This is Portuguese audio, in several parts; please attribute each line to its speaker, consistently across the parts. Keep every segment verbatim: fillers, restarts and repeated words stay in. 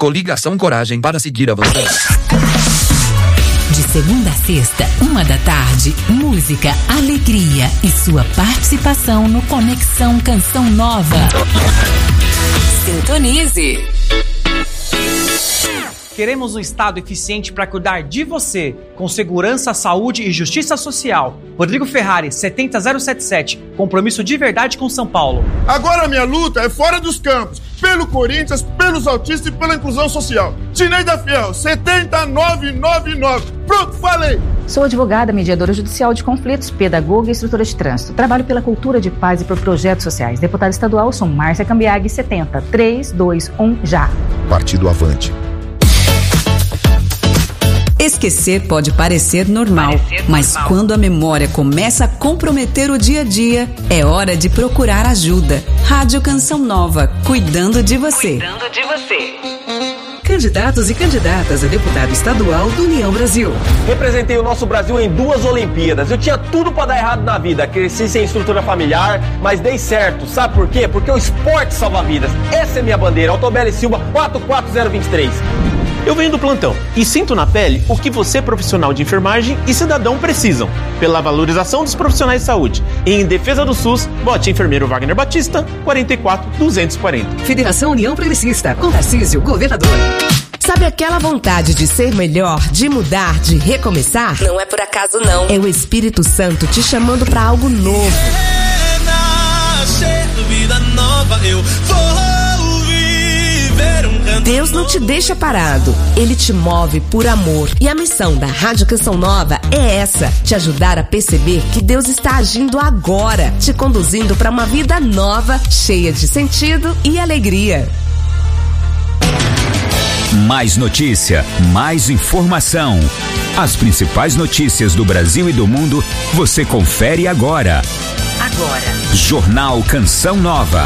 Speaker 1: Coligação Coragem para seguir avançando.
Speaker 2: De segunda a sexta, uma da tarde, música, alegria e sua participação no Conexão Canção Nova. Sintonize.
Speaker 3: Queremos um Estado eficiente para cuidar de você, com segurança, saúde e justiça social. Rodrigo Ferrari, setenta mil setenta e sete. Compromisso de verdade com São Paulo.
Speaker 4: Agora a minha luta é fora dos campos, pelo Corinthians, pelos autistas e pela inclusão social. Tineida Fiel, setenta mil novecentos e noventa e nove. Pronto, falei!
Speaker 5: Sou advogada, mediadora judicial de conflitos, pedagoga e instrutora de trânsito. Trabalho pela cultura de paz e por projetos sociais. Deputada estadual, sou Márcia Cambiag, setenta, três, dois, um, já.
Speaker 6: Partido Avante.
Speaker 7: Esquecer pode parecer normal, parecer mas normal. Quando a memória começa a comprometer o dia a dia, é hora de procurar ajuda. Rádio Canção Nova, cuidando de você.
Speaker 2: Cuidando de você.
Speaker 8: Candidatos e candidatas a deputado estadual do União Brasil.
Speaker 9: Representei o nosso Brasil em duas Olimpíadas. Eu tinha tudo pra dar errado na vida. Cresci sem estrutura familiar, mas dei certo. Sabe por quê? Porque o esporte salva vidas. Essa é minha bandeira. Autobeli Silva, quatro quatro zero dois três.
Speaker 10: Eu venho do plantão e sinto na pele o que você, profissional de enfermagem e cidadão, precisam. Pela valorização dos profissionais de saúde. E em defesa do SUS, bote enfermeiro Wagner Batista, quarenta e quatro, duzentos e quarenta.
Speaker 8: Federação União Progressista, com Tarcísio, governador.
Speaker 11: Sabe aquela vontade de ser melhor, de mudar, de recomeçar?
Speaker 2: Não é por acaso, não.
Speaker 11: É o Espírito Santo te chamando para algo novo.
Speaker 12: Renascer, vida nova, eu vou.
Speaker 11: Deus não te deixa parado, Ele te move por amor. E a missão da Rádio Canção Nova é essa, te ajudar a perceber que Deus está agindo agora, te conduzindo para uma vida nova, cheia de sentido e alegria.
Speaker 13: Mais notícia, mais informação. As principais notícias do Brasil e do mundo, você confere agora.
Speaker 2: Agora.
Speaker 13: Jornal Canção Nova.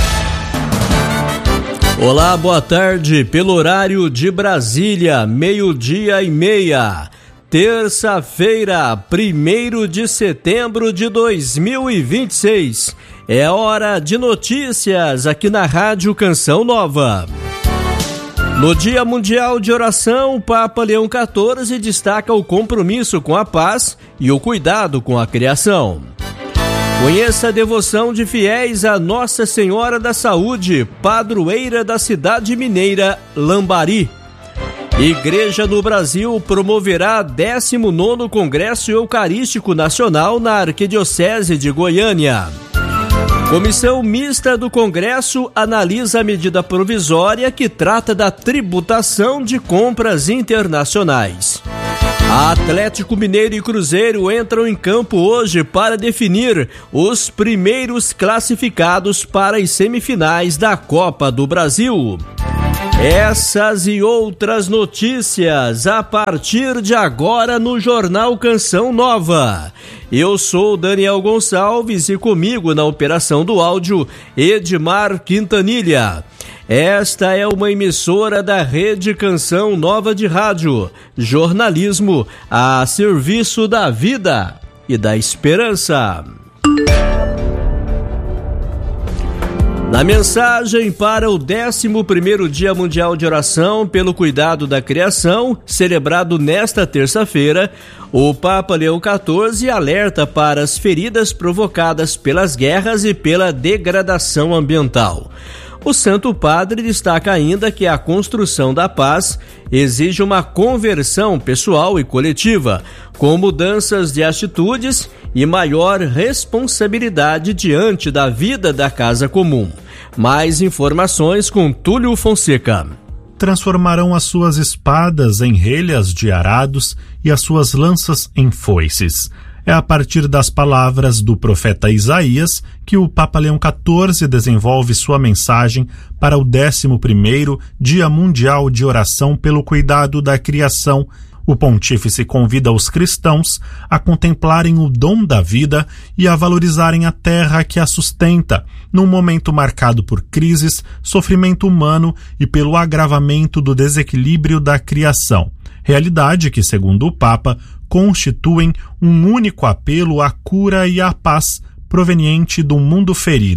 Speaker 14: Olá, boa tarde. Pelo horário de Brasília, meio-dia e meia. Terça-feira, primeiro de setembro de dois mil e vinte e seis. É hora de notícias aqui na Rádio Canção Nova. No Dia Mundial de Oração, o Papa Leão quatorze destaca o compromisso com a paz e o cuidado com a criação. Conheça a devoção de fiéis a Nossa Senhora da Saúde, padroeira da cidade mineira Lambari. Igreja no Brasil promoverá décimo nono Congresso Eucarístico Nacional na Arquidiocese de Goiânia. Comissão Mista do Congresso analisa a medida provisória que trata da tributação de compras internacionais. Atlético Mineiro e Cruzeiro entram em campo hoje para definir os primeiros classificados para as semifinais da Copa do Brasil. Essas e outras notícias a partir de agora no Jornal Canção Nova. Eu sou Daniel Gonçalves e comigo na operação do áudio Edmar Quintanilha. Esta é uma emissora da Rede Canção Nova de Rádio, jornalismo a serviço da vida e da esperança. Na mensagem para o décimo primeiro Dia Mundial de Oração pelo Cuidado da Criação, celebrado nesta terça-feira, o Papa Leão quatorze alerta para as feridas provocadas pelas guerras e pela degradação ambiental. O Santo Padre destaca ainda que a construção da paz exige uma conversão pessoal e coletiva, com mudanças de atitudes e maior responsabilidade diante da vida da casa comum. Mais informações com Túlio Fonseca.
Speaker 15: Transformarão as suas espadas em relhas de arados e as suas lanças em foices. É a partir das palavras do profeta Isaías que o Papa Leão quatorze desenvolve sua mensagem para o décimo primeiro Dia Mundial de Oração pelo Cuidado da Criação. O pontífice convida os cristãos a contemplarem o dom da vida e a valorizarem a terra que a sustenta, num momento marcado por crises, sofrimento humano e pelo agravamento do desequilíbrio da criação. Realidade que, segundo o Papa, constituem um único apelo à cura e à paz proveniente do mundo ferido.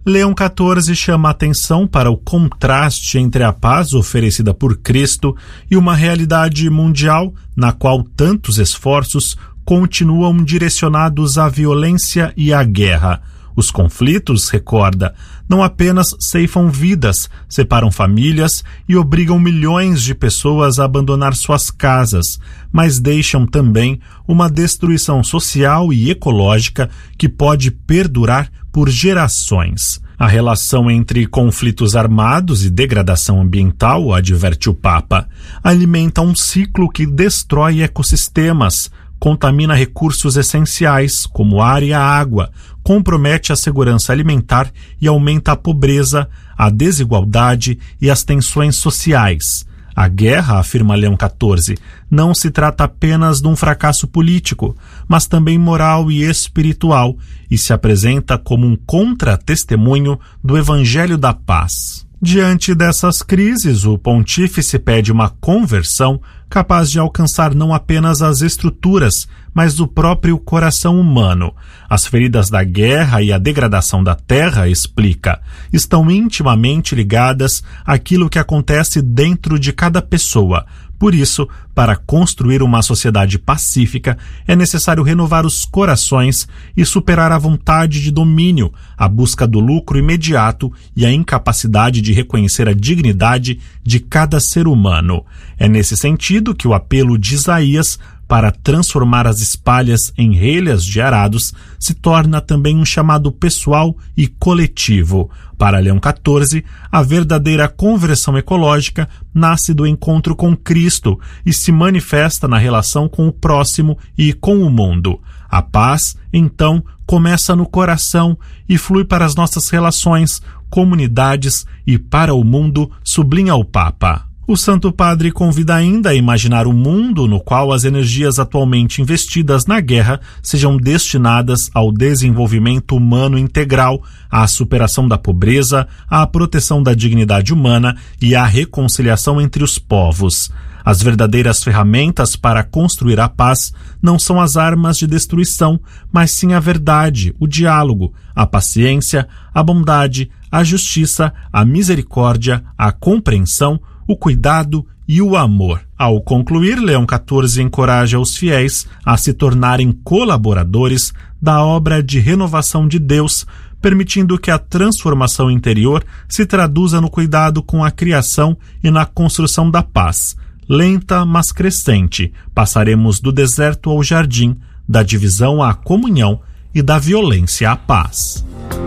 Speaker 15: Leão quatorze chama a atenção para o contraste entre a paz oferecida por Cristo e uma realidade mundial na qual tantos esforços continuam direcionados à violência e à guerra. Os conflitos, recorda, não apenas ceifam vidas, separam famílias e obrigam milhões de pessoas a abandonar suas casas, mas deixam também uma destruição social e ecológica que pode perdurar por gerações. A relação entre conflitos armados e degradação ambiental, adverte o Papa, alimenta um ciclo que destrói ecossistemas, contamina recursos essenciais, como ar e a água, compromete a segurança alimentar e aumenta a pobreza, a desigualdade e as tensões sociais. A guerra, afirma Leão quatorze, não se trata apenas de um fracasso político, mas também moral e espiritual, e se apresenta como um contra-testemunho do Evangelho da Paz. Diante dessas crises, o pontífice pede uma conversão capaz de alcançar não apenas as estruturas, mas o próprio coração humano. As feridas da guerra e a degradação da terra, explica, estão intimamente ligadas àquilo que acontece dentro de cada pessoa. Por isso, para construir uma sociedade pacífica, é necessário renovar os corações e superar a vontade de domínio, a busca do lucro imediato e a incapacidade de reconhecer a dignidade de cada ser humano. É nesse sentido que o apelo de Isaías para transformar as espalhas em relhas de arados se torna também um chamado pessoal e coletivo. Para Leão quatorze, a verdadeira conversão ecológica nasce do encontro com Cristo e se manifesta na relação com o próximo e com o mundo. A paz, então, começa no coração e flui para as nossas relações, comunidades e para o mundo, sublinha o Papa. O Santo Padre convida ainda a imaginar um mundo no qual as energias atualmente investidas na guerra sejam destinadas ao desenvolvimento humano integral, à superação da pobreza, à proteção da dignidade humana e à reconciliação entre os povos. As verdadeiras ferramentas para construir a paz não são as armas de destruição, mas sim a verdade, o diálogo, a paciência, a bondade, a justiça, a misericórdia, a compreensão, o cuidado e o amor. Ao concluir, Leão quatorze encoraja os fiéis a se tornarem colaboradores da obra de renovação de Deus, permitindo que a transformação interior se traduza no cuidado com a criação e na construção da paz. Lenta, mas crescente, passaremos do deserto ao jardim, da divisão à comunhão e da violência à paz.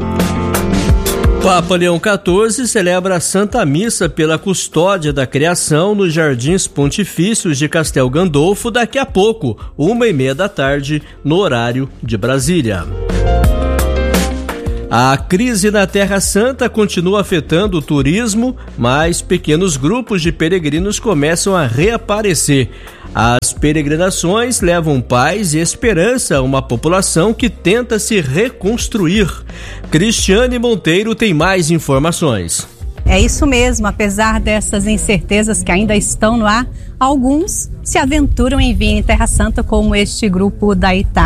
Speaker 14: Papa Leão quatorze celebra a Santa Missa pela custódia da criação nos Jardins Pontifícios de Castel Gandolfo daqui a pouco, uma e meia da tarde, no horário de Brasília. A crise na Terra Santa continua afetando o turismo, mas pequenos grupos de peregrinos começam a reaparecer. As peregrinações levam paz e esperança a uma população que tenta se reconstruir. Cristiane Monteiro tem mais informações.
Speaker 6: É isso mesmo, apesar dessas incertezas que ainda estão no ar, alguns se aventuram em vir em Terra Santa, como este grupo da Itália.